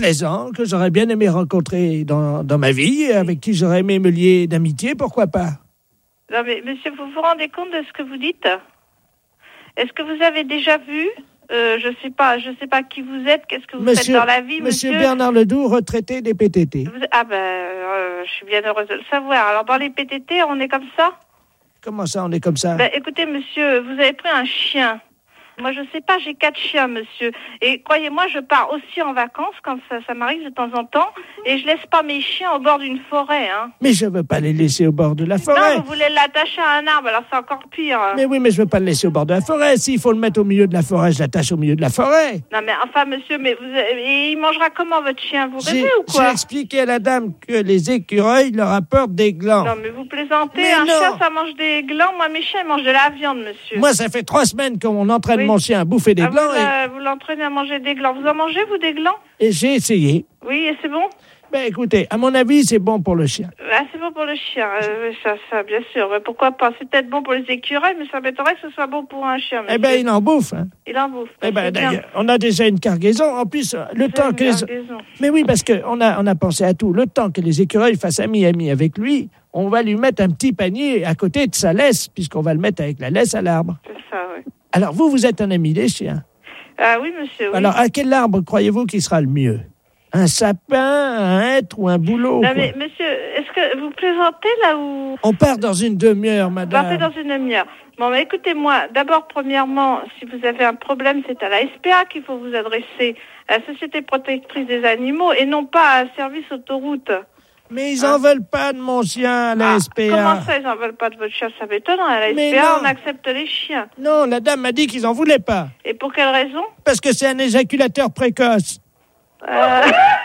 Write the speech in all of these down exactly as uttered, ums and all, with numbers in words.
plaisants, que j'aurais bien aimé rencontrer dans, dans ma vie, avec qui j'aurais aimé me lier d'amitié, pourquoi pas? Non mais monsieur, vous vous rendez compte de ce que vous dites? Est-ce que vous avez déjà vu euh, je sais pas, je sais pas qui vous êtes, qu'est-ce que vous monsieur, faites dans la vie, monsieur? Monsieur Bernard Ledoux, retraité des P T T. Vous, ah ben, euh, je suis bien heureuse de le savoir. Alors dans les P T T, on est comme ça? Comment ça, on est comme ça? Ben écoutez monsieur, vous avez pris un chien. Moi, je sais pas, j'ai quatre chiens, monsieur. Et croyez-moi, je pars aussi en vacances quand ça, ça m'arrive de temps en temps. Et je laisse pas mes chiens au bord d'une forêt, hein. Mais je veux pas les laisser au bord de la forêt. Non, vous voulez l'attacher à un arbre, alors c'est encore pire. Mais oui, mais je veux pas le laisser au bord de la forêt. S'il faut le mettre au milieu de la forêt, je l'attache au milieu de la forêt. Non, mais enfin, monsieur, mais vous, et il mangera comment, votre chien? Vous rêvez J'ai, ou quoi? j'ai expliqué à la dame que les écureuils leur apportent des glands. Non, mais vous plaisantez. Mais un non. chien, ça mange des glands. Moi, mes chiens, ils mangent de la viande, monsieur. Moi, ça fait trois semaines qu'on entraîne Oui. mon chien à bouffer des Ah, glands. vous, euh, vous l'entraînez à manger des glands. Vous en mangez, vous, des glands? Et, et j'ai essayé. Oui, et c'est bon? Ben écoutez, à mon avis, c'est bon pour le chien. Ah, c'est bon pour le chien, euh, oui, ça, ça, bien sûr. Mais pourquoi pas? C'est peut-être bon pour les écureuils, mais ça m'étonnerait que ce soit bon pour un chien, monsieur. Eh ben, il en bouffe. Hein. Il en bouffe. Eh ben, C'est bien. d'ailleurs, on a déjà une cargaison. En plus, le C'est temps une que les... cargaison. Mais oui, parce qu'on a, on a pensé à tout. Le temps que les écureuils fassent ami-ami avec lui, on va lui mettre un petit panier à côté de sa laisse, puisqu'on va le mettre avec la laisse à l'arbre. C'est ça, oui. Alors, vous, vous êtes un ami des chiens. Ah oui, monsieur, oui. Alors, à quel arbre croyez-vous qu'il sera le mieux? Un sapin, un hêtre ou un bouleau? Non, quoi? mais monsieur, est-ce que vous plaisantez là ou... On part dans une demi-heure, Vous madame. partez dans une demi-heure. Bon, mais écoutez-moi, d'abord, premièrement, si vous avez un problème, c'est à la S P A qu'il faut vous adresser, à la Société protectrice des animaux, et non pas à un service autoroute. Mais ils en veulent pas de mon chien à la Ah, S P A. comment ça, ils en veulent pas de votre chien? Ça m'étonne, à la Mais S P A, non. on accepte les chiens. Non, la dame m'a dit qu'ils en voulaient pas. Et pour quelle raison? Parce que c'est un éjaculateur précoce. Euh...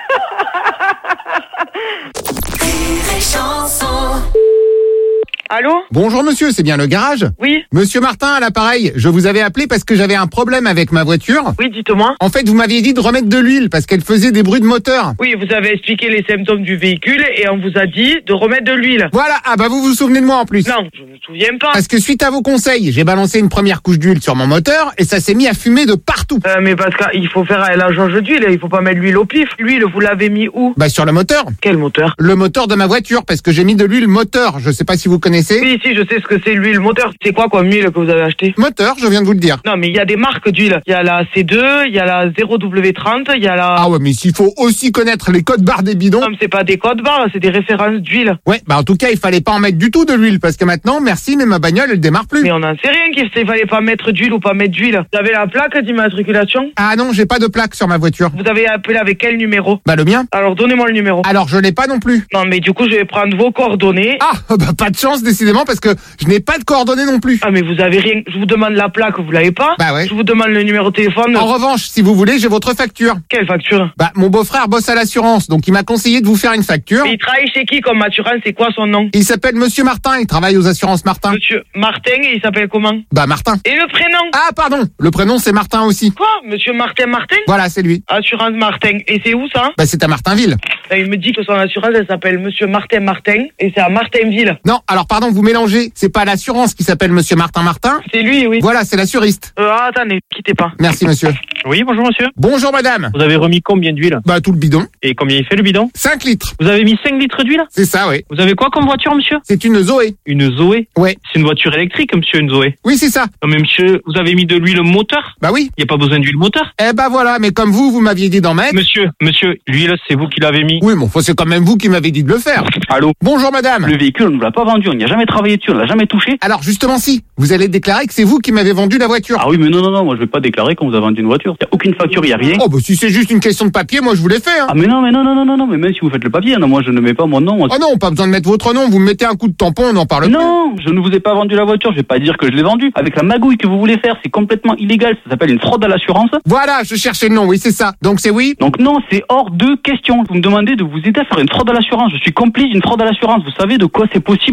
Allô? Bonjour monsieur, c'est bien le garage? Oui? Monsieur Martin à l'appareil, je vous avais appelé parce que j'avais un problème avec ma voiture. Oui, dites-moi. En fait, vous m'aviez dit de remettre de l'huile parce qu'elle faisait des bruits de moteur. Oui, vous avez expliqué les symptômes du véhicule et on vous a dit de remettre de l'huile. Voilà, ah bah vous vous souvenez de moi en plus. Non, je ne me souviens pas. Parce que suite à vos conseils, j'ai balancé une première couche d'huile sur mon moteur et ça s'est mis à fumer de partout. Euh, mais parce qu'il faut faire la jauge d'huile, il faut pas mettre l'huile au pif. L'huile, vous l'avez mis où? Bah sur le moteur. Quel moteur? Le moteur de ma voiture parce que j'ai mis de l'huile moteur, je sais pas si vous connaissez. Oui, si, je sais ce que c'est l'huile moteur. C'est quoi comme huile que vous avez acheté? Moteur, je viens de vous le dire. Non, mais il y a des marques d'huile. Il y a la C deux, il y a la zéro W trente, il y a la... Ah ouais, mais s'il faut aussi connaître les codes barres des bidons. Non, mais c'est pas des codes barres, c'est des références d'huile. Ouais, bah en tout cas, il fallait pas en mettre du tout de l'huile parce que maintenant, merci, mais ma bagnole, elle démarre plus. Mais on n'en sait rien qu'il fallait pas mettre d'huile ou pas mettre d'huile. Vous avez la plaque d'immatriculation? Ah non, j'ai pas de plaque sur ma voiture. Vous avez appelé avec quel numéro? Bah le mien. Alors, donnez-moi le numéro. Alors je l'ai pas non plus. Non, mais du coup, je vais prendre vos coordonnées. Ah, bah pas de chance décidément parce que je n'ai pas de coordonnées non plus. Ah, mais vous avez rien. Je vous demande la plaque, vous l'avez pas? Bah ouais. Je vous demande le numéro de téléphone. En revanche, si vous voulez, j'ai votre facture. Quelle facture? Bah mon beau-frère bosse à l'assurance, donc il m'a conseillé de vous faire une facture. Mais il travaille chez qui comme assurance? C'est quoi son nom? Il s'appelle Monsieur Martin, il travaille aux assurances Martin. Monsieur Martin, et il s'appelle comment? Bah Martin. Et le prénom? Ah pardon, le prénom c'est Martin aussi. Quoi? Monsieur Martin Martin? Voilà, c'est lui. Assurance Martin. Et c'est où ça? Bah c'est à Martinville. Là, il me dit que son assurance, elle s'appelle Monsieur Martin Martin, et c'est à Martinville. Non, alors pardon, vous mélangez. C'est pas l'assurance qui s'appelle Monsieur Martin Martin. C'est lui, oui. Voilà, c'est l'assuriste. Euh, ah, attendez, quittez pas. Merci monsieur. Oui, bonjour monsieur. Bonjour madame. Vous avez remis combien d'huile? Bah tout le bidon. Et combien il fait le bidon? cinq litres. Vous avez mis cinq litres d'huile? C'est ça, oui. Vous avez quoi comme voiture, monsieur? C'est une Zoé. Une Zoé? Ouais. C'est une voiture électrique, monsieur, une Zoé? Oui, c'est ça. Non mais monsieur, vous avez mis de l'huile moteur? Bah oui. Il n'y a pas besoin d'huile moteur? Eh bah voilà, mais comme vous, vous m'aviez dit d'en mettre. Monsieur, monsieur, l'huile, c'est vous qui l'avez mis? Oui, bon, c'est quand même vous qui m'avez dit de le faire. Allô? Bonjour madame. Le véhicule, on ne l'a pas vendu, on n'y a jamais travaillé dessus, on ne l'a jamais touché. Alors justement si, vous allez déclarer que c'est vous qui m'avez vendu la voiture. Ah oui, mais non, non, non, moi je vais pas déclarer qu'on vous a vendu une voiture. Il n'y a aucune facture, il n'y a rien. Oh bah si c'est juste une question de papier, moi je vous l'ai fait. Hein. Ah mais non, mais non, non, non, non, non, mais même si vous faites le papier, non, moi je ne mets pas mon nom. Moi... Oh non, pas besoin de mettre votre nom, vous me mettez un coup de tampon, on n'en parle plus. Non, je ne vous ai pas vendu la voiture, je vais pas dire que je l'ai vendue. Avec la magouille que vous voulez faire, c'est complètement illégal, ça s'appelle une fraude à l'assurance. Voilà, je cherchais le nom, oui c'est ça. Donc c'est oui. Donc non, c'est hors de question. Vous me demandez de vous aider à faire une fraude à l'assurance. Je suis complice d'une fraude à l'assurance. Vous savez de quoi c'est possible en termes de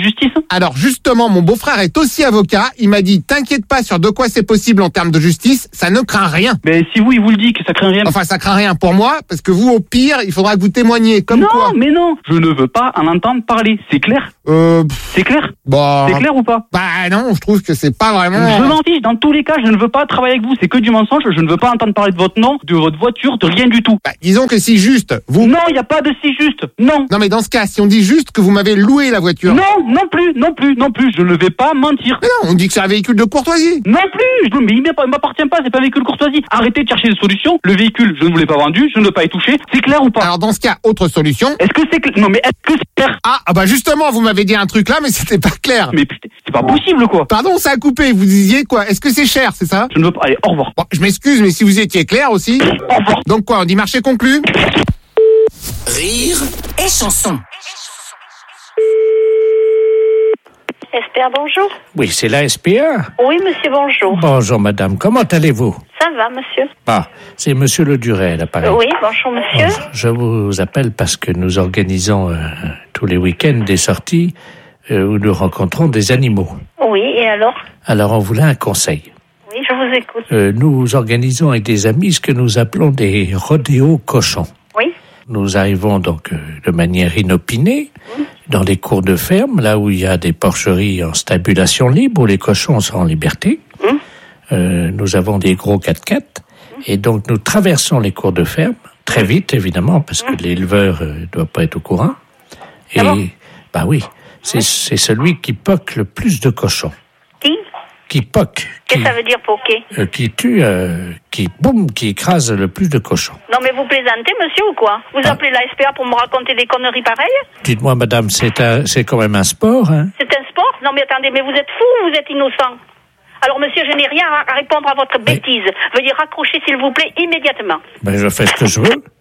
justice. Alors justement, mon beau-frère est aussi avocat. Il m'a dit, t'inquiète pas sur de quoi c'est possible en termes de justice, ça ne craint rien. Mais si vous, il vous le dit que ça craint rien. Enfin, ça craint rien pour moi, parce que vous, au pire, il faudra que vous témoigniez. Comme non, quoi. mais non, je ne veux pas en entendre parler. C'est clair? Euh... C'est clair? Bah... C'est clair ou pas? Bah non, je trouve que c'est pas vraiment... Je m'en fiche, dans tous les cas, je ne veux pas travailler avec vous. C'est que du mensonge, je ne veux pas entendre parler de votre nom, de votre voiture, de rien du tout. Bah, disons que si juste, vous... Non, il n'y a pas de si juste, non. Non mais dans ce cas, si on dit juste que vous m'avez loué la voiture... Non, non plus, non plus, non plus, je ne vais pas mentir. Mais non, on dit que c'est un véhicule de courtoisie. Non plus, je, mais il ne m'appartient pas, c'est pas un véhicule courtoisie. Arrêtez de chercher des solutions, le véhicule, je ne vous l'ai pas vendu, je ne veux pas y toucher, c'est clair ou pas? Alors dans ce cas, autre solution... Est-ce que c'est clair? Non mais est-ce que c'est clair? Ah, ah bah justement, vous m'avez dit un truc là, mais c'était pas clair. Mais putain, c'est pas possible quoi. Pardon, ça a coupé, vous disiez quoi? Est-ce que c'est cher, c'est ça? Je ne veux pas, allez, au revoir. Bon, je m'excuse, mais si vous étiez clair aussi... Au revoir. Donc quoi, on dit marché conclu? Rire et chanson. S P A, bonjour. Oui, c'est la S P A. Oui, monsieur, bonjour. Bonjour, madame. Comment allez-vous? Ça va, monsieur? Ah, c'est monsieur Le Duret, à l'appareil. Oui, bonjour, monsieur. Bonjour. Je vous appelle parce que nous organisons euh, tous les week-ends des sorties euh, où nous rencontrons des animaux. Oui, et alors? Alors, on voulait un conseil. Oui, je vous écoute. Euh, nous organisons avec des amis ce que nous appelons des rodéos cochons. Oui. Nous arrivons donc euh, de manière inopinée mmh. dans les cours de ferme, là où il y a des porcheries en stabulation libre, où les cochons sont en liberté. Mmh. Euh, nous avons des gros quatre-quatre, mmh. et donc nous traversons les cours de ferme, très vite évidemment, parce que mmh. l'éleveur ne euh, doit pas être au courant. Et, ah bon? bah oui, c'est, mmh. c'est celui qui poque le plus de cochons. Qui? Qui poque. Qu'est-ce que ça veut dire poquer? euh, Qui tue, euh, qui boum, qui écrase le plus de cochons. Non mais vous plaisantez, monsieur, ou quoi? Vous ah. appelez la S P A pour me raconter des conneries pareilles? Dites-moi, madame, c'est, un, c'est quand même un sport, hein? C'est un sport? Non mais attendez, mais vous êtes fou ou vous êtes innocent? Alors monsieur, je n'ai rien à répondre à votre mais... bêtise. Veuillez raccrocher, s'il vous plaît, immédiatement. Ben, je fais ce que je veux.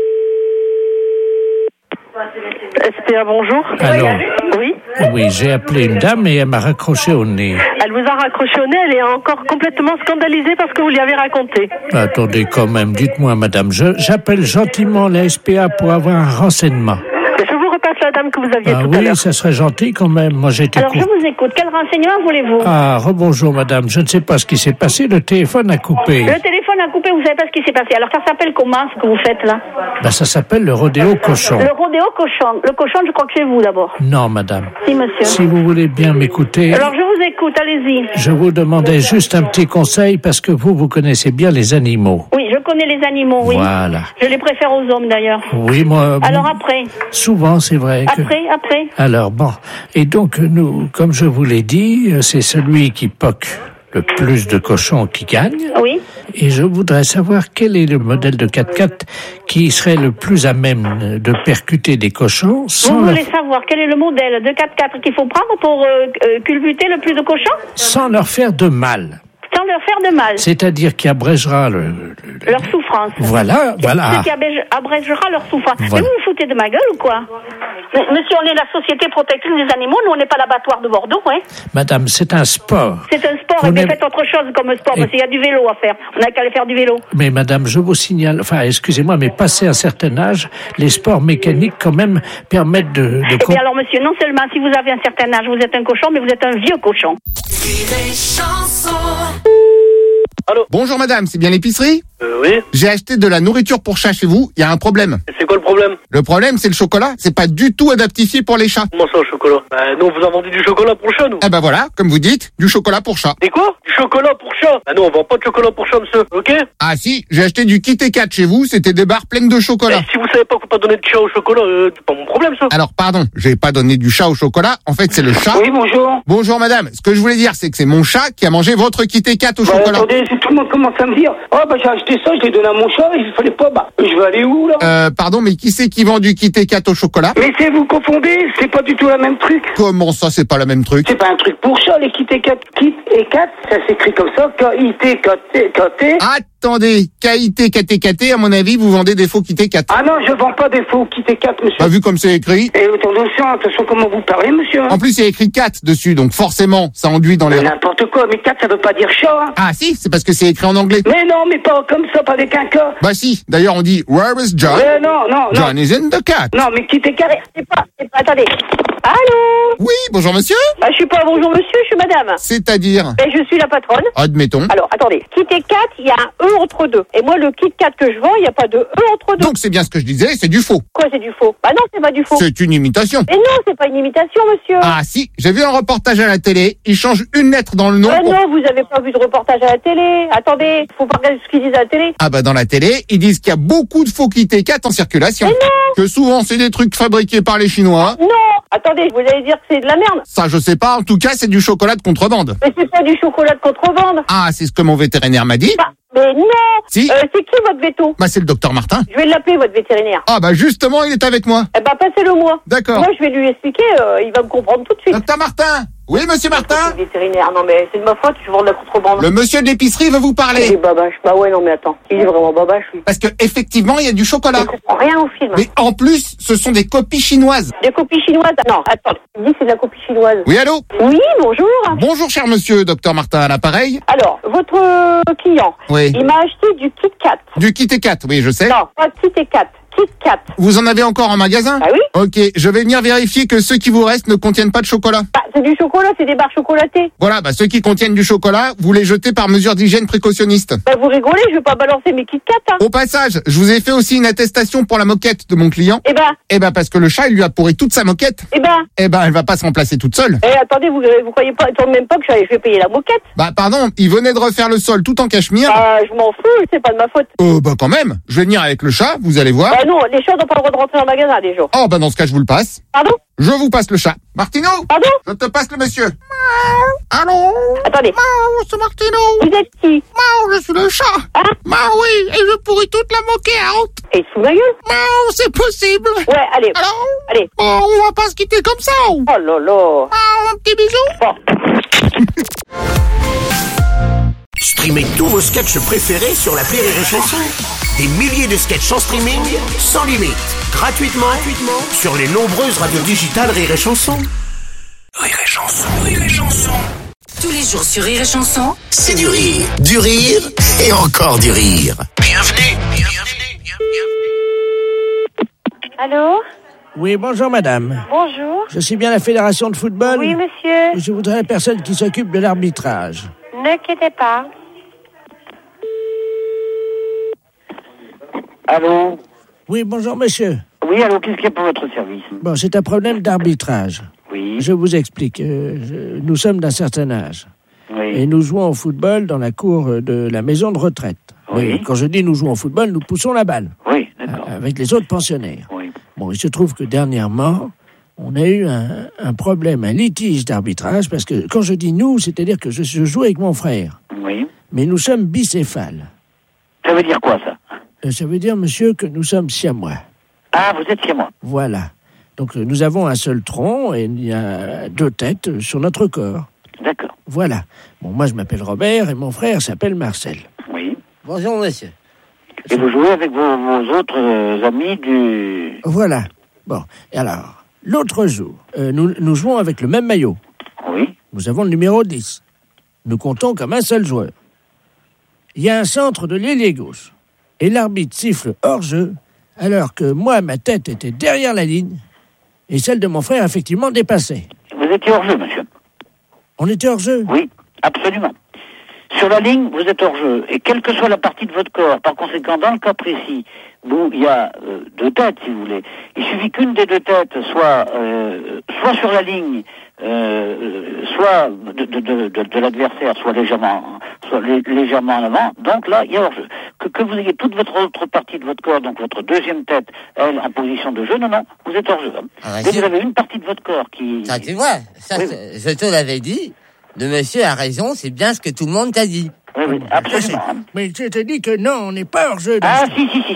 S P A, bonjour. Allô? Oui. Oui, j'ai appelé une dame et elle m'a raccroché au nez. Elle vous a raccroché au nez, elle est encore complètement scandalisée parce que vous lui avez raconté. Attendez quand même, dites-moi madame, je, j'appelle gentiment la S P A pour avoir un renseignement. Je vous repasse la dame que vous aviez Ah tout oui, à l'heure. ça serait gentil quand même. Moi, j'ai été Alors, cou- je vous écoute. Quel renseignement voulez-vous? Ah, rebonjour madame, je ne sais pas ce qui s'est passé, le téléphone a coupé. Le téléphone a coupé, vous savez pas ce qui s'est passé. Alors, ça s'appelle comment, ce que vous faites, là? Ben, ça s'appelle le rodéo cochon. Le rodéo cochon. Le cochon, je crois que c'est vous, d'abord. Non, madame. Si, monsieur. Si vous voulez bien m'écouter... Alors, je vous écoute, allez-y. Je vous demandais juste un petit conseil parce que vous, vous connaissez bien les animaux. Oui, je connais les animaux, oui. Voilà. Je les préfère aux hommes, d'ailleurs. Oui, moi... Alors, après? Souvent, c'est vrai que... Après, après? Alors, bon. Et donc, nous, comme je vous l'ai dit, c'est celui qui poque le plus de cochons qui gagne. Oui. Et je voudrais savoir quel est le modèle de quatre-quatre qui serait le plus à même de percuter des cochons sans Vous leur, voulez savoir quel est le modèle de quatre-quatre qu'il faut prendre pour euh, euh, culbuter le plus de cochons? sans leur faire de mal. Sans leur faire de mal. C'est-à-dire qui abrégera le, le- le- Leur souffrance. Voilà, voilà. Ce qui abrège- abrégera leur souffrance. Voilà. Mais vous vous foutez de ma gueule ou quoi? M- Monsieur, on est la Société protectrice des animaux, nous on n'est pas l'abattoir de Bordeaux, hein. Madame, c'est un sport. C'est un sport, Vous et bien n'avez- faites autre chose comme sport, Et- parce qu'il y a du vélo à faire. On n'a qu'à aller faire du vélo. Mais madame, je vous signale, enfin, excusez-moi, mais passé un certain âge, les sports mécaniques, quand même, permettent de... de Eh com- bien alors monsieur, non seulement si vous avez un certain âge, vous êtes un cochon, mais vous êtes un vieux cochon. Rire et chanson. Bonjour madame, c'est bien l'épicerie? Euh, oui. J'ai acheté de la nourriture pour chat chez vous, il y a un problème. C'est quoi le problème? Le problème, c'est le chocolat, c'est pas du tout adaptifié pour les chats. Comment ça, le chocolat? Bah, nous, on vous a vendu du chocolat pour chat, nous. Eh ben voilà, comme vous dites, du chocolat pour chat. Et quoi? Du chocolat pour chat? Bah, nous, on vend pas de chocolat pour chat, monsieur. Ok? Ah si, j'ai acheté du Kit Kat chez vous, c'était des barres pleines de chocolat. Eh, si vous savez pas qu'on peut pas donner de chat au chocolat, euh, c'est pas mon problème, ça. Alors pardon, j'ai pas donné du chat au chocolat, en fait c'est le chat. Oui, bonjour. Bonjour madame, ce que je voulais dire c'est que c'est mon chat qui a mangé votre Kit Kat au Bah, chocolat. attendez, si tout le monde commence à me dire, oh bah j'ai acheté ça, je l'ai donné à mon chat, il fallait pas, bah je vais aller où là? Euh, pardon, mais qui c'est qui vend du Kit Kat au chocolat? Mais c'est vous confondez, c'est pas du tout le même truc. Comment ça, c'est pas le même truc? C'est pas un truc pour chat, les Kit et Kat. Kit et Kat, ça s'écrit comme ça, K I T K T. Ah Attendez, K I T K T K T, à mon avis, vous vendez des faux K T quatre. Ah non, je vends pas des faux K T quatre, monsieur. Pas vu comme c'est écrit. Et attention, attention comment vous parlez, monsieur. En plus, il y a écrit quatre dessus, donc forcément, ça enduit dans les... Mais n'importe quoi, mais quatre, ça veut pas dire chat, hein. Ah si, c'est parce que c'est écrit en anglais. Mais non, mais pas comme ça, pas avec un K. Bah si, d'ailleurs on dit, where is John? Euh, non, non, non. John is in the cat. Non, mais K T quatre, C'est pas, c'est pas, attendez. Allô? Oui, bonjour monsieur. Bah, je suis pas bonjour monsieur, je suis madame. C'est-à-dire? Et je suis la patronne. Admettons. Alors, attendez. Kit quatre, il y a un E entre deux. Et moi, le Kit quatre que je vends, il n'y a pas de E entre deux. Donc c'est bien ce que je disais, c'est du faux. Quoi, c'est du faux? Bah non, c'est pas du faux. C'est une imitation. Mais non, c'est pas une imitation, monsieur. Ah si, j'ai vu un reportage à la télé, il change une lettre dans le nom. Ah pour- non, vous avez pas vu de reportage à la télé. Attendez, faut pas regarder ce qu'ils disent à la télé. Ah bah dans la télé, ils disent qu'il y a beaucoup de faux K T quatre en circulation. Mais non. Que souvent c'est des trucs fabriqués par les Chinois. Non. Attendez, vous allez dire que c'est de la merde. Ça je sais pas, en tout cas c'est du chocolat de contrebande. Mais c'est pas du chocolat de contrebande. Ah, c'est ce que mon vétérinaire m'a dit. Bah, mais non. Si. Euh, c'est qui votre veto? Bah c'est le docteur Martin. Je vais l'appeler, votre vétérinaire. Ah bah justement, il est avec moi. Eh ben, passez-le moi. D'accord. Moi, je vais lui expliquer, euh, il va me comprendre tout de suite. Docteur Martin. Oui, monsieur Martin. Le vétérinaire, non mais c'est de ma faute, je vends de la contrebande. Le monsieur de l'épicerie veut vous Il parler. est babache. Bah ouais, non mais attends. Il est vraiment babache, lui. Parce que effectivement, il y a du chocolat. Je comprends rien au film. Mais en plus, ce sont des copies chinoises. Des copies chinoises? Non, attends. Il dit que c'est de la copie chinoise. Oui, allô? Oui, bonjour. Bonjour, cher monsieur, docteur Martin à l'appareil. Alors, votre euh, client, Oui. il m'a acheté du Kit Kat. Du Kit quatre, oui, je sais. Non, pas Kit Kat. Kit Kat. Vous en avez encore en magasin? Ah oui? Ok, je vais venir vérifier que ceux qui vous restent ne contiennent pas de chocolat. Bah, c'est du chocolat, c'est des barres chocolatées. Voilà, bah ceux qui contiennent du chocolat, vous les jetez par mesure d'hygiène précautionniste. Bah, vous rigolez, je vais pas balancer mes Kit Kat, hein. Au passage, je vous ai fait aussi une attestation pour la moquette de mon client. Eh ben, Eh ben parce que le chat, il lui a pourri toute sa moquette. eh ben. Eh ben, elle va pas se remplacer toute seule. Eh, attendez, vous, vous croyez pas, attendez même pas que je vais payer la moquette? Bah pardon, il venait de refaire le sol tout en cachemire. Ah, je m'en fous, c'est pas de ma faute. Euh, bah quand même, je vais venir avec le chat, vous allez voir. Bah non, les chats n'ont pas le droit de rentrer dans le magasin, déjà. Oh bah dans ce cas, je vous le passe. Pardon? Je vous passe le chat. Martino, Pardon? je te passe le monsieur. Allô? Attendez. Mao, c'est Martino. Vous êtes qui? Mao, je suis le chat. Hein? Mao, oui, et je pourris toute la moquette. Et sous ma gueule? Mao, c'est possible. Ouais, allez. Alors? Allez. Bon, on va pas se quitter comme ça. Oh là là. Mao, un petit bisou. Bon. Streamez tous vos sketchs préférés sur l'appli Rire et Chanson. Des milliers de sketchs en streaming, sans limite, gratuitement, gratuitement sur les nombreuses radios digitales Rire et Chanson. Rire et Chanson, Rire et Chanson. Tous les jours sur Rire et Chanson, C'est du rire, du rire et encore du rire. Bienvenue, bienvenue, bienvenue. Allô? Oui, bonjour madame. Bonjour. Je suis bien la fédération de football. Oui, monsieur. Je voudrais la personne qui s'occupe de l'arbitrage. Ne quittez pas. Allô? Oui, bonjour monsieur. Oui, allô, qu'est-ce qu'il y a pour votre service? Bon, c'est un problème d'arbitrage. Oui. Je vous explique. Euh, je- nous sommes d'un certain âge. Oui. Et nous jouons au football dans la cour de la maison de retraite. Oui. Mais quand je dis nous jouons au football, nous poussons la balle. Oui, d'accord. euh, Avec les autres pensionnaires. Oui. Bon, il se trouve que dernièrement, on a eu un, un problème, un litige d'arbitrage, parce que quand je dis nous, c'est-à-dire que je, je joue avec mon frère. Oui. Mais nous sommes bicéphales. Ça veut dire quoi, ça? Euh, Ça veut dire, monsieur, que nous sommes siamois. Ah, vous êtes chez moi. Voilà. Donc euh, nous avons un seul tronc et il y a deux têtes euh, sur notre corps. D'accord. Voilà. Bon, moi je m'appelle Robert et mon frère s'appelle Marcel. Oui. Bonjour, monsieur. Et vous jouez avec vos, vos autres euh, amis du... Voilà. Bon, et alors, l'autre jour, euh, nous, nous jouons avec le même maillot. Oui. Nous avons le numéro dix. Nous comptons comme un seul joueur. Il y a un centre de l'ailier gauche. Et l'arbitre siffle hors-jeu, alors que moi, ma tête était derrière la ligne, et celle de mon frère, effectivement, dépassait. Vous étiez hors-jeu, monsieur? On était hors-jeu? Oui, absolument. Sur la ligne, vous êtes hors-jeu. Et quelle que soit la partie de votre corps, par conséquent, dans le cas précis, où il y a euh, deux têtes, si vous voulez, il suffit qu'une des deux têtes soit, euh, soit sur la ligne, euh, soit de, de, de, de, de l'adversaire, soit légèrement, soit lé- légèrement en avant. Donc là, il y a hors-jeu. Que, que vous ayez toute votre autre partie de votre corps, donc votre deuxième tête, elle, en position de jeu, non, non, vous êtes hors-jeu. Ah, Dès que vous avez une partie de votre corps qui... Ça, tu vois, ça, Oui, c'est- je te l'avais dit. Le monsieur a raison, c'est bien ce que tout le monde t'a dit. Oui, oui, absolument. Mais je te dis que non, on n'est pas hors-jeu. dans Ah, ce- si, si, si, si, si.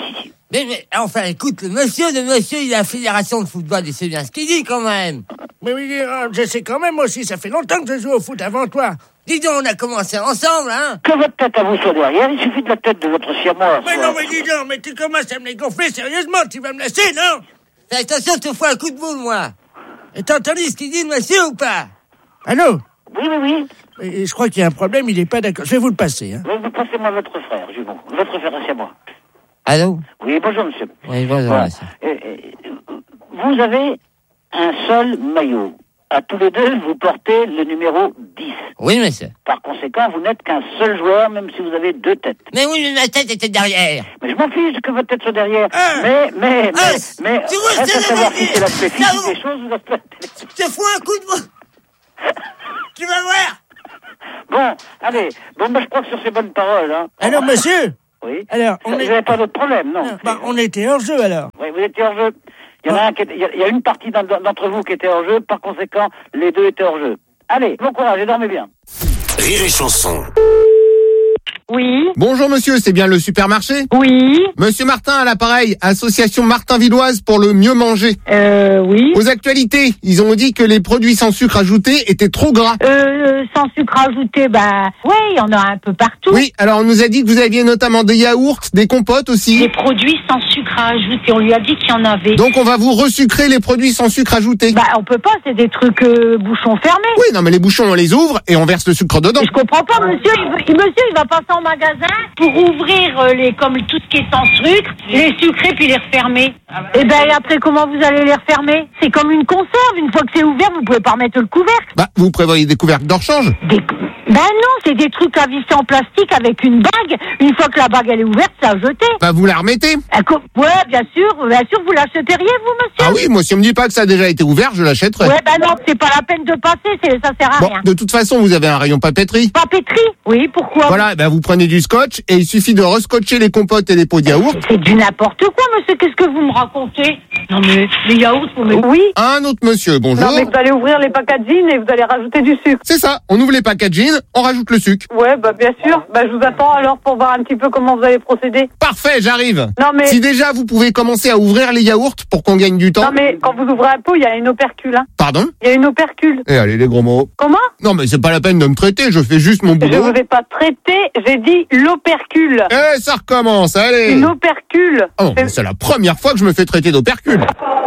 Mais, mais, enfin, écoute, le monsieur, le monsieur, il a la fédération de football, il sait bien ce qu'il dit, quand même. Mais oui, euh, je sais quand même aussi, ça fait longtemps que je joue au foot avant toi. Dis donc, on a commencé ensemble, hein. Que votre tête à vous soit derrière, il suffit de la tête de votre siamois. Mais non, mais dis donc, mais tu commences à me les gonfler sérieusement, tu vas me laisser, non? Fais attention, je te fous un coup de boule, moi. Et t'as entendu ce qu'il dit, le monsieur, ou pas? Allô? Oui, oui, oui. Et je crois qu'il y a un problème, il est pas d'accord. Je vais vous le passer, hein. Oui, vous passez-moi votre frère, jumeau. Votre frère à siamois. Allô? Oui, bonjour, monsieur. Oui, bonjour, Voilà. monsieur. Euh, euh, vous avez un seul maillot. À tous les deux, vous portez le numéro dix. Oui, monsieur. Par conséquent, vous n'êtes qu'un seul joueur, même si vous avez deux têtes. Mais oui, mais ma tête était derrière. Mais je m'en fiche que votre tête soit derrière. Ah. Mais, mais, Ah, mais, mais, tu vois, reste c'est à savoir la si c'est l'aspect Là, physique où- des choses ou l'aspect... Je te fous un coup de boule. Tu vas voir. Bon, allez. Bon, bah, je crois que sur ces bonnes paroles, hein. Alors, monsieur? Oui. Alors, on Vous est... n'avez pas d'autre problème, non? Bah, on était hors jeu, alors. Oui, vous étiez hors jeu. Il y en a un qui était- il y a- il y a une partie d'en- d'entre vous qui était hors jeu, par conséquent, les deux étaient hors jeu. Allez, bon courage et dormez bien. Rire et chanson. Oui. Bonjour monsieur, c'est bien le supermarché? Oui. Monsieur Martin à l'appareil, association Martin-Villoise pour le mieux manger. Euh, oui. Aux actualités, ils ont dit que les produits sans sucre ajouté étaient trop gras. Euh, sans sucre ajouté, bah, ouais, il y en a un peu partout. Oui, alors on nous a dit que vous aviez notamment des yaourts, des compotes aussi. Des produits sans sucre à ajouter, on lui a dit qu'il y en avait. Donc on va vous resucrer les produits sans sucre ajouté. Bah, on peut pas, c'est des trucs euh, bouchons fermés. Oui, non mais les bouchons on les ouvre et on verse le sucre dedans. Je comprends pas, monsieur, il, veut- il- monsieur, il va passer en magasin pour ouvrir euh, les, comme tout ce qui est sans sucre, les sucrer puis les refermer. Et ben, et après, comment vous allez les refermer? C'est comme une conserve, une fois que c'est ouvert, vous pouvez pas remettre le couvercle. Bah, vous prévoyez des couvercles de rechange? Des... Ben non, c'est des trucs à visser en plastique avec une bague. Une fois que la bague elle est ouverte, c'est à jeter. Bah, vous la remettez? Ah, co- Ouais, bien sûr, bien sûr, vous l'achèteriez, vous, monsieur? Ah oui, moi si on me dit pas que ça a déjà été ouvert, je l'achèterai. Ouais, ben non, c'est pas la peine de passer, c'est, ça sert à Bon, rien. de toute façon, vous avez un rayon papeterie. Papeterie? Oui, pourquoi? Voilà, ben vous prenez du scotch et il suffit de rescotcher les compotes et les pots de yaourt. C'est du n'importe quoi, monsieur, qu'est-ce que vous me racontez? Non mais, les yaourts, vous me... Oui. Un autre monsieur, bonjour. Non, mais vous allez ouvrir les packaging et vous allez rajouter du sucre. C'est ça, on ouvre les packaging, on rajoute le sucre. Ouais, bah bien sûr. Bah je vous attends alors pour voir un petit peu comment vous allez procéder. Parfait, j'arrive. Non mais... Si déjà vous pouvez commencer à ouvrir les yaourts pour qu'on gagne du temps. Non mais quand vous ouvrez un pot, il y a une opercule. Hein. Pardon? Il y a une opercule. Eh allez, les gros mots. Comment? Non mais c'est pas la peine de me traiter, je fais juste mon Je boulot. vous ai pas traité, j'ai dit l'opercule. Eh, ça recommence, allez. Une opercule. Oh, mais c'est la première fois que je me fais traiter d'opercule.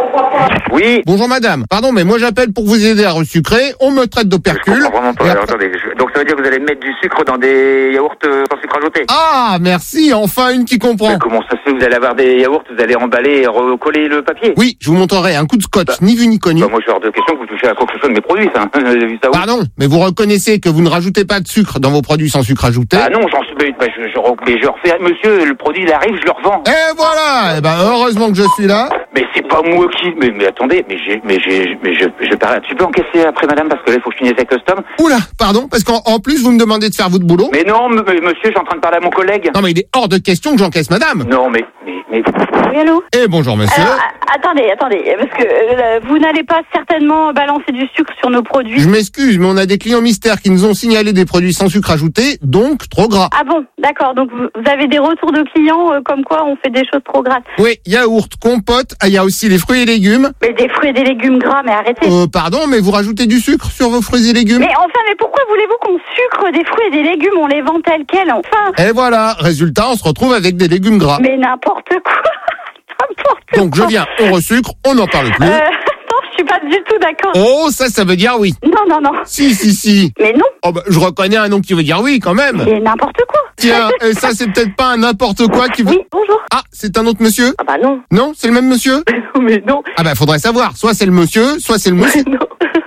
Oui. Bonjour madame. Pardon, mais moi j'appelle pour vous aider à resucrer. On me traite d'opercule. Je comprends vraiment pas. Et Alors, après- attendez, je- donc ça veut dire que vous allez mettre du sucre dans des yaourts euh, sans sucre ajouté. Ah, merci, enfin une qui comprend. Mais comment ça se fait? Vous allez avoir des yaourts, vous allez emballer et recoller le papier. Oui, je vous montrerai un coup de scotch, ni vu ni connu. Bah, moi, je suis hors de question que vous touchez à quoi que ce soit de mes produits, ça. Vous avez vu ça où? Pardon, mais vous reconnaissez que vous ne rajoutez pas de sucre dans vos produits sans sucre ajouté. Ah non, j'en suis, mais, bah, je, je, re- mais je refais, monsieur, le produit il arrive, je le revends. Et voilà. Eh ben heureusement que je suis là. Mais c'est pas moi qui, mais, mais attendez, mais j'ai, mais j'ai, mais je, je parle, tu peux encaisser après madame parce que là il faut que je finisse avec le stom. Oula, pardon, parce qu'en en plus vous me demandez de faire votre boulot. Mais non, m- m- monsieur, je suis en train de parler à mon collègue. Non mais il est hors de question que j'encaisse madame. Non, mais, mais, mais. Oui, allô? Eh bonjour monsieur. Alors, a- attendez, attendez, parce que euh, vous n'allez pas certainement balancer du sucre sur nos produits. Je m'excuse, mais on a des clients mystères qui nous ont signalé des produits sans sucre ajouté, donc trop gras. Ah bon, d'accord, donc vous, vous avez des retours de clients euh, comme quoi on fait des choses trop grasses. Oui, yaourt, compote, ah, il y a aussi les fruits et légumes. Mais des fruits et des légumes gras, mais arrêtez. Euh, pardon, mais vous rajoutez du sucre sur vos fruits et légumes. Mais enfin, mais pourquoi voulez-vous qu'on sucre des fruits et des légumes? On les vend tels quels, enfin. Et voilà, résultat, on se retrouve avec des légumes gras. Mais n'importe quoi. N'importe quoi. Donc je viens, on resucre, on n'en parle plus. Euh, non, je suis pas du tout d'accord. Oh, ça, ça veut dire oui. Non, non, non. Si, si, si. Mais non. Oh bah, je reconnais un nom qui veut dire oui, quand même. C'est n'importe quoi. Tiens, et ça, c'est peut-être pas un n'importe quoi qui veut... Oui, bonjour. Ah, c'est un autre monsieur? Ah bah non. Non, c'est le même monsieur? Mais non. Ah bah, faudrait savoir. Soit c'est le monsieur, soit c'est le monsieur. Non.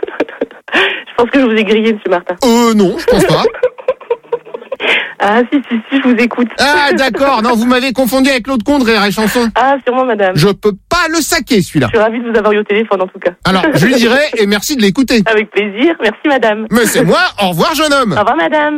Je pense que je vous ai grillé, monsieur Martin. Euh, non, je pense pas. Ah, si, si, si, je vous écoute. Ah, d'accord. Non, vous m'avez confondu avec l'autre con de Rire et Chanson. Ah, sûrement, madame. Je peux pas le saquer, celui-là. Je suis ravie de vous avoir eu au téléphone, en tout cas. Alors, je lui dirai, et merci de l'écouter. Avec plaisir. Merci, madame. Mais c'est moi. Au revoir, jeune homme. Au revoir, madame.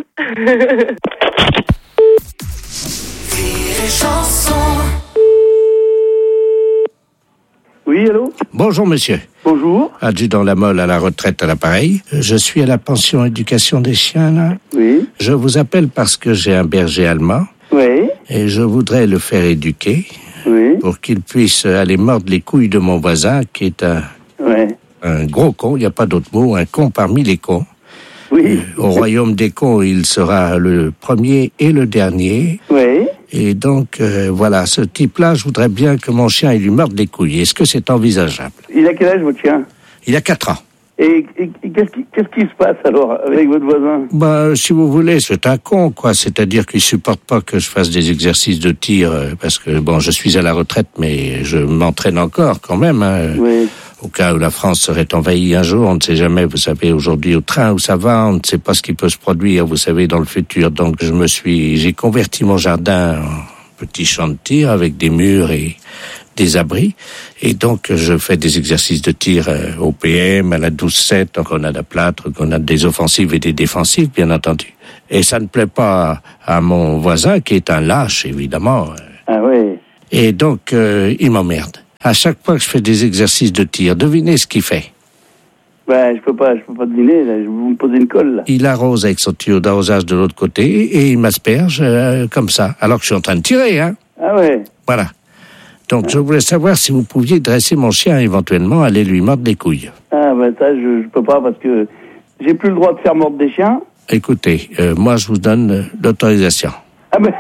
Oui, allô? Bonjour, monsieur. Bonjour. Adjudant Lamolle à la retraite à l'appareil. Je suis à la pension éducation des chiens, là. Oui. Je vous appelle parce que j'ai un berger allemand Oui. et je voudrais le faire éduquer. oui. pour qu'il puisse aller mordre les couilles de mon voisin, qui est un, ouais. un gros con, il n'y a pas d'autre mot, un con parmi les cons. Oui. Euh, au royaume des cons, il sera le premier et le dernier. Oui. Et donc, euh, voilà, ce type-là, je voudrais bien que mon chien il lui morde les couilles. Est-ce que c'est envisageable? Il a quel âge, votre chien? Il a quatre ans. Et, et, et qu'est-ce, qui, qu'est-ce qui se passe alors avec votre voisin? Bah, si vous voulez, c'est un con, quoi. C'est-à-dire qu'il supporte pas que je fasse des exercices de tir, euh, parce que, bon, je suis à la retraite, mais je m'entraîne encore quand même. Hein, oui. Au cas où la France serait envahie un jour, on ne sait jamais, vous savez, aujourd'hui au train où ça va, on ne sait pas ce qui peut se produire, vous savez, dans le futur. Donc, je me suis, j'ai converti mon jardin en petit champ de tir avec des murs et des abris. Et donc, je fais des exercices de tir au P M, à la douze sept, en grenade à plâtre, grenade des offensives et des défensives, bien entendu. Et ça ne plaît pas à mon voisin, qui est un lâche, évidemment. Ah oui. Et donc, euh, il m'emmerde. À chaque fois que je fais des exercices de tir, devinez ce qu'il fait. Ben, je peux pas, je peux pas deviner, là. Je vais vous me poser une colle, là. Il arrose avec son tuyau d'arrosage de l'autre côté et il m'asperge euh, comme ça, alors que je suis en train de tirer, hein. Ah ouais. Voilà. Donc, je voulais savoir si vous pouviez dresser mon chien, éventuellement, aller lui mordre les couilles. Ah ben ça, je, je peux pas, parce que j'ai plus le droit de faire mordre des chiens. Écoutez, euh, moi, je vous donne euh, l'autorisation. Ah ben...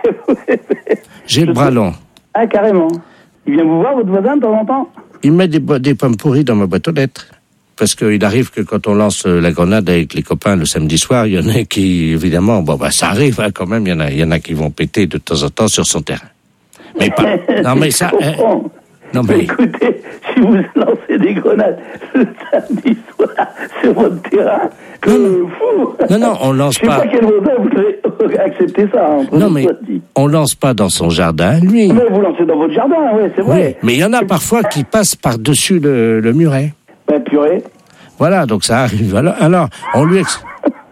J'ai le bras long. Ah, carrément. Il vient vous voir, votre voisin, de temps en temps? Il met des, bo- des pommes pourries dans ma boîte aux lettres. Parce qu'il arrive que quand on lance la grenade avec les copains le samedi soir, il y en a qui, évidemment, bon, bah, ça arrive, hein, quand même, il y en a, il y en a qui vont péter de temps en temps sur son terrain. Mais pas, non, mais ça, euh, non, mais... mais écoutez, si vous lancez des grenades le samedi soir sur votre terrain, non, euh, fou. Non, non, on lance pas. Je sais pas quel voisin voudrait accepter ça. Hein, non, mais on lance pas dans son jardin, lui. Mais vous lancez dans votre jardin, ouais, c'est vrai. Oui, mais il y en a parfois qui passent par-dessus le, le muret. Ben, purée. Voilà, donc ça arrive. Alors, alors on lui... Ex...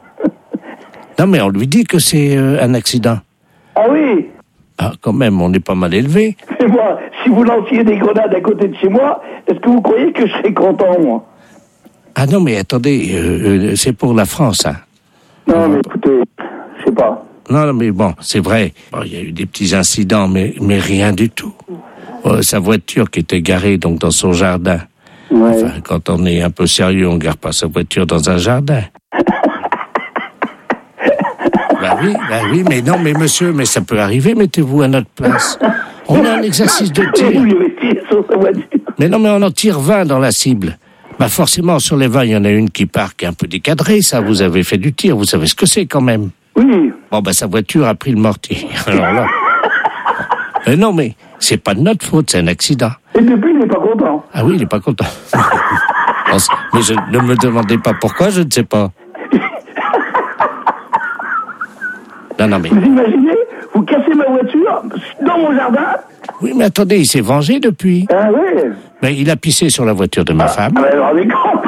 non, mais on lui dit que c'est euh, un accident. Ah oui. Ah, quand même, on est pas mal élevé. Mais moi, si vous lanciez des grenades à côté de chez moi, est-ce que vous croyez que je serais content, moi? Ah non, mais attendez, euh, euh, c'est pour la France, hein. Non, mais écoutez, je sais pas. Non, non, mais bon, c'est vrai. Bon, il y a eu des petits incidents, mais, mais rien du tout. Euh, sa voiture qui était garée donc dans son jardin. Ouais. Enfin, quand on est un peu sérieux, on garde pas sa voiture dans un jardin. Bah oui, bah oui, mais non, mais monsieur, mais ça peut arriver, mettez-vous à notre place. On a un exercice de tir. Mais non, mais on en tire vingt dans la cible. Bah forcément, sur les vingt, il y en a une qui part, qui est un peu décadrée, ça, vous avez fait du tir, vous savez ce que c'est quand même. Oui. Bon, bah sa voiture a pris le mortier. Alors là... Euh, non, mais c'est pas de notre faute, c'est un accident. Et depuis, il n'est pas content. Ah oui, il n'est pas content. Mais je, ne me demandez pas pourquoi, je ne sais pas. Non, non, mais... Vous imaginez, vous cassez ma voiture dans mon jardin? Oui, mais attendez, il s'est vengé depuis. Ah oui. Mais il a pissé sur la voiture de ma femme. Ah, mais alors, mais con.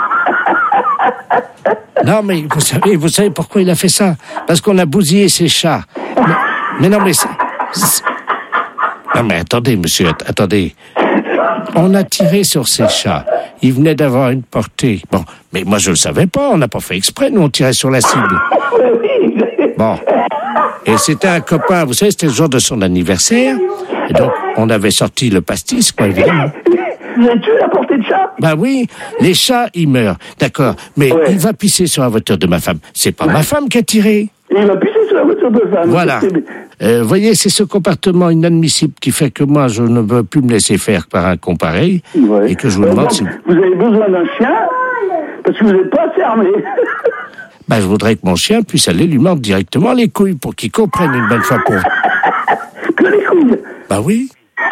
Non, mais vous savez, vous savez pourquoi il a fait ça? Parce qu'on a bousillé ses chats. Mais, mais non, mais... C'est, c'est... Non, mais attendez, monsieur, att- attendez. On a tiré sur ces chats. Ils venaient d'avoir une portée. Bon, mais moi, je le savais pas. On n'a pas fait exprès. Nous, on tirait sur la cible. Bon. Et c'était un copain. Vous savez, c'était le jour de son anniversaire. Et donc, on avait sorti le pastis, quoi, évidemment. Vous avez tué la portée de chat? Ben oui, les chats, ils meurent. D'accord. Mais ouais. Il va pisser sur la voiture de ma femme. C'est pas ouais. ma femme qui a tiré. Et il va pisser sur la voiture de femme. Voilà. Euh, voyez, c'est ce comportement inadmissible qui fait que moi, je ne veux plus me laisser faire par un con pareil. Ouais. Et que je vous demande si... Vous avez besoin d'un chien parce que vous n'êtes pas assez armé. Ben, je voudrais que mon chien puisse aller lui mordre directement les couilles pour qu'il comprenne une bonne fois pour... Que les couilles? Ben oui.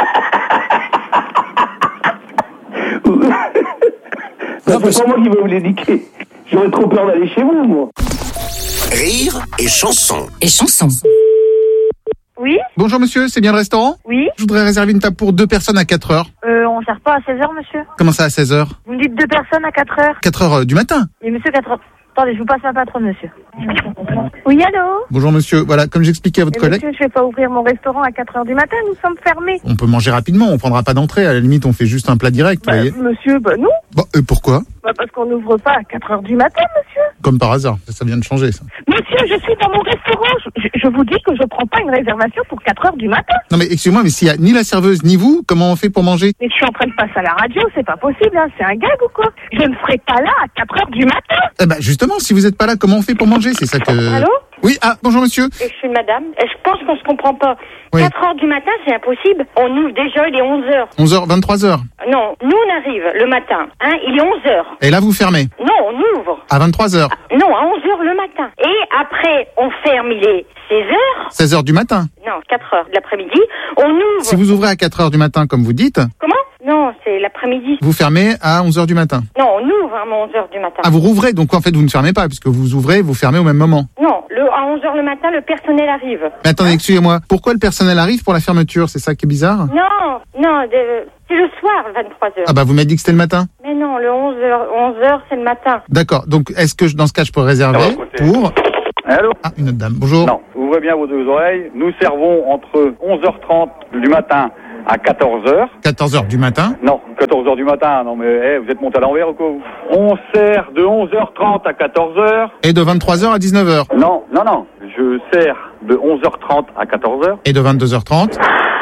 Ben, c'est pas moi qui vais vous l'éduquer. J'aurais trop peur d'aller chez vous, moi. Rire et chanson. Et chanson. Oui. Bonjour monsieur, c'est bien le restaurant? Oui. Je voudrais réserver une table pour deux personnes à quatre heures. Euh, on ne sert pas à seize heures, monsieur. Comment ça, à seize heures? Vous me dites deux personnes à quatre heures. quatre heures euh, du matin? Et monsieur, quatre heures... Attendez, je vous passe ma patronne, monsieur. Oui, allô? Bonjour monsieur, voilà, comme j'expliquais à votre Mais collègue... Monsieur, je vais pas ouvrir mon restaurant à quatre heures du matin, nous sommes fermés. On peut manger rapidement, on prendra pas d'entrée, à la limite on fait juste un plat direct, bah, vous voyez. Monsieur, bah non. Bon, euh, pourquoi? Bah parce qu'on n'ouvre pas à quatre heures du matin, monsieur. Comme par hasard, ça vient de changer, ça. Monsieur, je suis dans mon restaurant. Je, je vous dis que je prends pas une réservation pour quatre heures du matin. Non mais excusez-moi, mais s'il y a ni la serveuse ni vous, comment on fait pour manger? Mais je suis en train de passer à la radio, c'est pas possible, hein. C'est un gag ou quoi? Je ne serai pas là à quatre heures du matin. Eh ben justement, si vous êtes pas là, comment on fait pour manger? C'est ça que... Allô? Oui, ah, bonjour monsieur. Je suis une madame. Et je pense qu'on se comprend pas. Oui. quatre heures du matin, c'est impossible. On ouvre déjà, il est onze heures. onze heures, vingt-trois heures. Non, nous on arrive le matin. Hein, il est onze heures. Et là, vous fermez? Non, on ouvre. À vingt-trois heures. Ah, non, à onze heures le matin. Et après, on ferme, il est seize heures. seize heures du matin. Non, quatre heures de l'après-midi. On ouvre. Si vous ouvrez à quatre heures du matin, comme vous dites... Comment? Non, c'est l'après-midi. Vous fermez à onze heures du matin. Non, on ouvre à onze heures du matin. Ah, vous rouvrez, donc en fait, vous ne fermez pas, puisque vous ouvrez, vous fermez au même moment. Non, le, à onze heures le matin, le personnel arrive. Mais attendez, excusez-moi, pourquoi le personnel arrive pour la fermeture? C'est ça qui est bizarre? Non, non, de, c'est le soir, vingt-trois heures. Ah bah, vous m'avez dit que c'était le matin? Mais non, le onze heures, onze heures, c'est le matin. D'accord, donc est-ce que je, dans ce cas, je peux réserver pour... Allô? Ah, une autre dame, bonjour. Non, ouvrez bien vos deux oreilles. Nous servons entre onze heures trente du matin à quatorze heures. quatorze heures du matin? Non, quatorze heures du matin, non mais hey, vous êtes monté à l'envers ou quoi? On sert de onze heures trente à quatorze heures. Et de vingt-trois heures à dix-neuf heures? Non, non, non, je sers de onze heures trente à quatorze heures. Et de vingt-deux heures trente?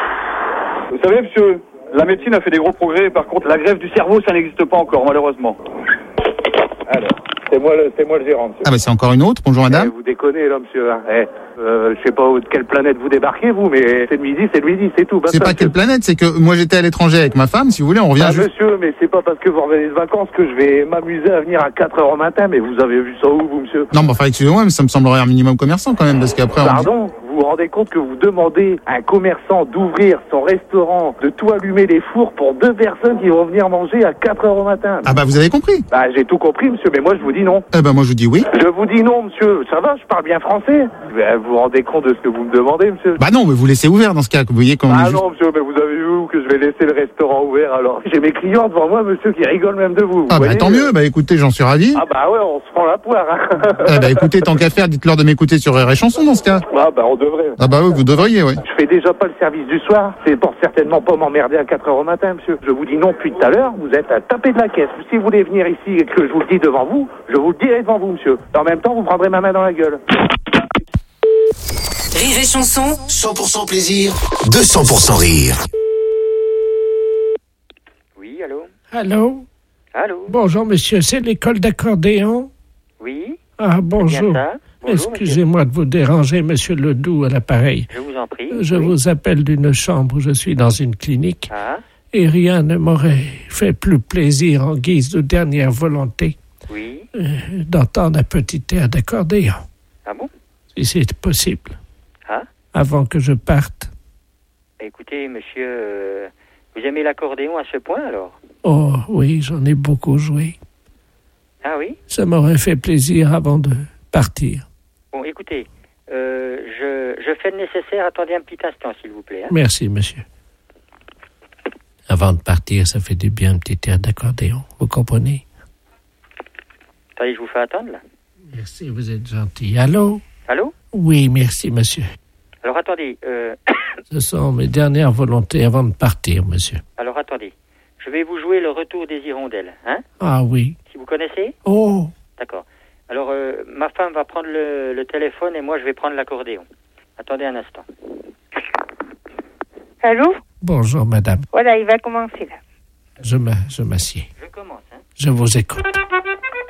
Vous savez monsieur, la médecine a fait des gros progrès, par contre la greffe du cerveau ça n'existe pas encore malheureusement. Alors, c'est moi le, c'est moi le gérant, monsieur. Ah bah c'est encore une autre, bonjour madame. Eh, vous déconnez là monsieur, hein. Eh, euh, je sais pas de quelle planète vous débarquez vous, mais c'est le midi, c'est le midi, c'est tout. C'est pas quelle planète, c'est que moi j'étais à l'étranger avec ma femme, si vous voulez, on revient Ah juste... monsieur, mais c'est pas parce que vous revenez de vacances que je vais m'amuser à venir à quatre heures au matin, mais vous avez vu ça où vous monsieur? Non mais enfin excusez-moi, mais ça me semblerait un minimum commerçant quand même, parce qu'après... Pardon, vous vous rendez compte que vous demandez à un commerçant d'ouvrir son restaurant, de tout allumer les fours pour deux personnes qui vont venir manger à quatre heures au matin? Ah bah vous avez compris? Bah j'ai tout compris monsieur, mais moi je vous dis non. Eh ben moi je vous dis oui. Je vous dis non monsieur, ça va, je parle bien français. Bah, vous vous rendez compte de ce que vous me demandez monsieur? Bah non, mais vous laissez ouvert dans ce cas, vous voyez quand on Ah est juste... non monsieur, mais vous avez vu où que je vais laisser le restaurant ouvert alors? J'ai mes clients devant moi monsieur qui rigolent même de vous. Ah vous bah voyez tant mieux, bah écoutez, j'en suis ravi. Ah bah ouais, on se prend la poire. Hein. Eh bah écoutez, tant qu'à faire, dites-leur de m'écouter sur Rire et Chanson dans ce cas. Ah bah on devrait. Ah bah oui, vous devriez, oui. Je fais déjà pas le service du soir, c'est pour certainement pas m'emmerder à quatre heures au matin monsieur. Je vous dis non depuis tout à l'heure, vous êtes à taper de la caisse. Si vous voulez venir ici et que je vous le dis devant vous, je vous le dirai devant vous monsieur. En même temps, vous prendrez ma main dans la gueule. Rire et Chanson, cent pour cent plaisir, deux cents pour cent rire. Oui, allô? Allô? Allô? Bonjour monsieur, c'est l'école d'accordéon? Oui. Ah bonjour. Bien ça. Bonjour, excusez-moi de vous déranger, monsieur Ledoux, à l'appareil. Je vous en prie. Je oui. vous appelle d'une chambre où je suis dans une clinique. Ah. Et rien ne m'aurait fait plus plaisir en guise de dernière volonté oui. euh, d'entendre un petit air d'accordéon. Ah bon? Si c'est possible. Ah. Avant que je parte. Écoutez, monsieur, euh, vous aimez l'accordéon à ce point alors? Oh oui, j'en ai beaucoup joué. Ah oui? Ça m'aurait fait plaisir avant de partir. Bon, écoutez, euh, je, je fais le nécessaire. Attendez un petit instant, s'il vous plaît. Hein. Merci, monsieur. Avant de partir, ça fait du bien un petit air d'accordéon. Vous comprenez? Attendez, je vous fais attendre, là. Merci, vous êtes gentil. Allô? Allô? Oui, merci, monsieur. Alors, attendez. Euh... Ce sont mes dernières volontés avant de partir, monsieur. Alors, attendez. Je vais vous jouer le retour des hirondelles, hein? Ah oui. Si vous connaissez? Oh! D'accord. Alors, euh, ma femme va prendre le, le téléphone et moi, je vais prendre l'accordéon. Attendez un instant. Allô? Bonjour, madame. Voilà, il va commencer, là. Je, m'a, je m'assieds. Je commence, hein? Je vous écoute.